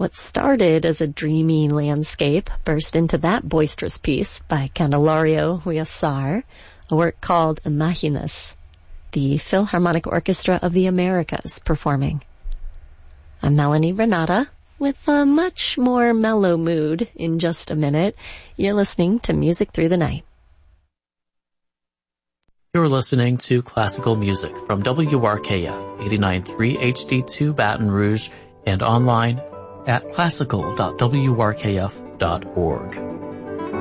What started as a dreamy landscape burst into that boisterous piece by Candelario Huáscar, a work called Imaginas, the Philharmonic Orchestra of the Americas performing. I'm Melanie Renata, with a much more mellow mood in just a minute. You're listening to Music Through the Night. You're listening to classical music from WRKF 89.3 HD2 Baton Rouge and online at classical.wrkf.org.